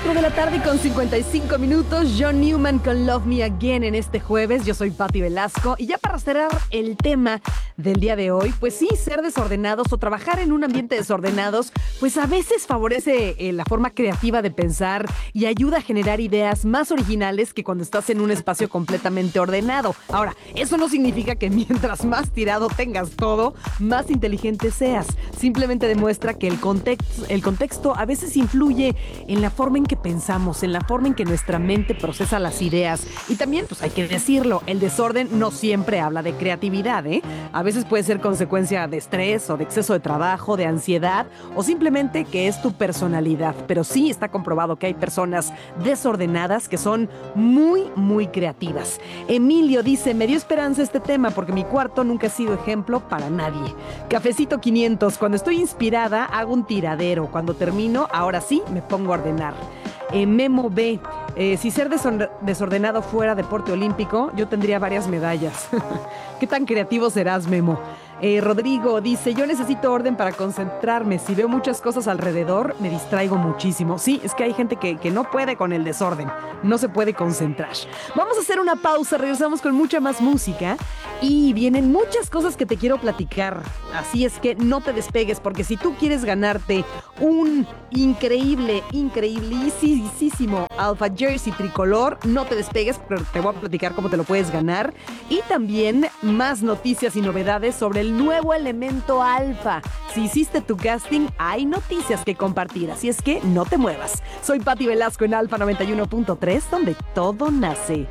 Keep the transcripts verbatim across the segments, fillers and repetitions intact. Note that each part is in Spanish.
cuatro de la tarde con cincuenta y cinco minutos. John Newman con Love Me Again en este jueves. Yo soy Patti Velasco. Y ya para cerrar el tema del día de hoy, pues sí, ser desordenados o trabajar en un ambiente desordenados, pues a veces favorece eh, la forma creativa de pensar y ayuda a generar ideas más originales que cuando estás en un espacio completamente ordenado. Ahora, eso no significa que mientras más tirado tengas todo, más inteligente seas. Simplemente demuestra que el contexto, el contexto a veces influye en la forma en que pensamos, en la forma en que nuestra mente procesa las ideas. Y también, pues hay que decirlo, el desorden no siempre habla de creatividad, ¿eh? A veces puede ser consecuencia de estrés o de exceso de trabajo, de ansiedad o simplemente que es tu personalidad. Pero sí está comprobado que hay personas desordenadas que son muy, muy creativas. Emilio dice, me dio esperanza este tema porque mi cuarto nunca ha sido ejemplo para nadie. Cafecito quinientos, cuando estoy inspirada hago un tiradero. Cuando termino, ahora sí, me pongo a ordenar. Eh, Memo B, eh, si ser desor- desordenado fuera deporte olímpico, yo tendría varias medallas. ¿Qué tan creativo serás, Memo? Eh, Rodrigo dice, yo necesito orden para concentrarme. Si veo muchas cosas alrededor, me distraigo muchísimo. Sí, es que hay gente que, que no puede con el desorden, no se puede concentrar. Vamos a hacer una pausa, regresamos con mucha más música y vienen muchas cosas que te quiero platicar. Así es que no te despegues, porque si tú quieres ganarte un increíble, increíbleísimo Alpha Jersey tricolor, no te despegues, pero te voy a platicar cómo te lo puedes ganar. Y también más noticias y novedades sobre el nuevo elemento Alfa. Si hiciste tu casting, hay noticias que compartir, así es que no te muevas. Soy Patti Velasco en Alfa noventa y uno punto tres, donde todo nace.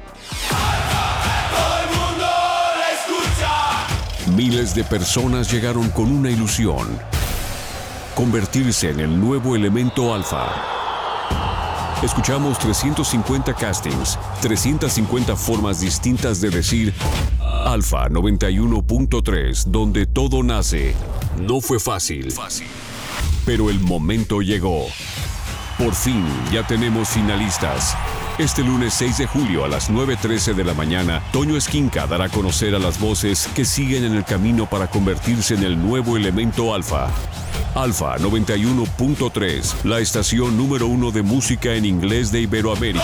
Todo el mundo la escucha. Miles de personas llegaron con una ilusión: convertirse en el nuevo elemento Alfa. Escuchamos trescientos cincuenta castings, trescientas cincuenta formas distintas de decir Alfa noventa y uno punto tres, donde todo nace. No fue fácil, pero el momento llegó. Por fin ya tenemos finalistas. Este lunes seis de julio a las nueve trece de la mañana, Toño Esquinca dará a conocer a las voces que siguen en el camino para convertirse en el nuevo elemento Alfa. Alfa noventa y uno punto tres, la estación número uno de música en inglés de Iberoamérica.